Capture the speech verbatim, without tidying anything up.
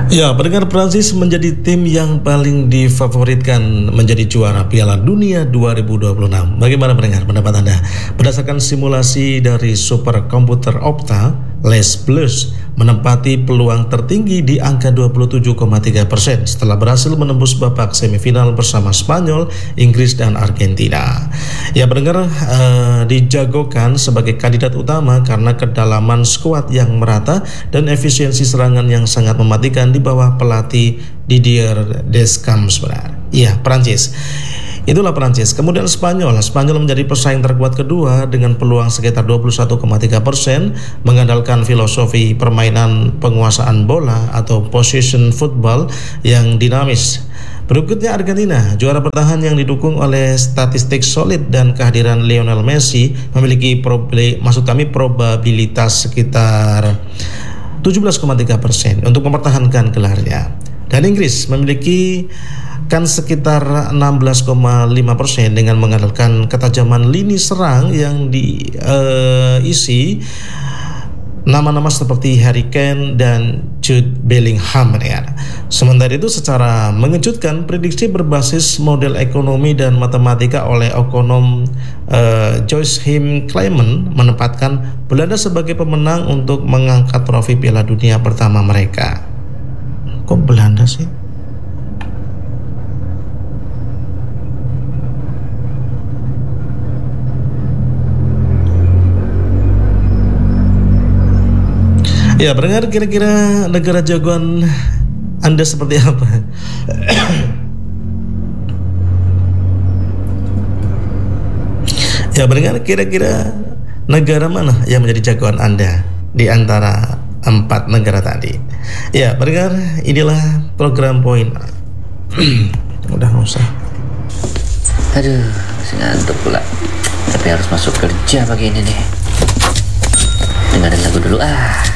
Ya, pendengar, Prancis menjadi tim yang paling difavoritkan menjadi juara Piala Dunia dua ribu dua puluh enam. Bagaimana pendengar pendapat Anda? Berdasarkan simulasi dari superkomputer Opta, Les Bleus menempati peluang tertinggi di angka dua puluh tujuh koma tiga persen setelah berhasil menembus babak semifinal bersama Spanyol, Inggris, dan Argentina. Ya, pendengar, uh, dijagokan sebagai kandidat utama karena kedalaman skuad yang merata dan efisiensi serangan yang sangat mematikan di bawah pelatih Didier Deschamps. Iya, Prancis. Itulah Prancis. Kemudian Spanyol. Spanyol menjadi pesaing terkuat kedua dengan peluang sekitar dua puluh satu koma tiga persen, mengandalkan filosofi permainan penguasaan bola atau possession football yang dinamis. Berikutnya Argentina, juara bertahan yang didukung oleh statistik solid dan kehadiran Lionel Messi, memiliki proble, maksud kami probabilitas sekitar tujuh belas koma tiga persen untuk mempertahankan gelarnya. Dan Inggris memiliki kan sekitar enam belas koma lima persen dengan mengandalkan ketajaman lini serang yang diisi uh, nama-nama seperti Harry Kane dan Jude Bellingham. Ya. Sementara itu, secara mengejutkan, prediksi berbasis model ekonomi dan matematika oleh ekonom uh, Joachim Kleeman menempatkan Belanda sebagai pemenang untuk mengangkat trofi Piala Dunia pertama mereka. Kok Belanda sih? Ya, pendengar, kira-kira negara jagoan Anda seperti apa? Ya, pendengar, kira-kira negara mana yang menjadi jagoan Anda di antara empat negara tadi? Ya, pendengar, inilah program Poin. Udah nggak usah. Aduh, masih ngantuk pula. Tapi harus masuk kerja pagi ini nih. Dengerin lagu dulu ah.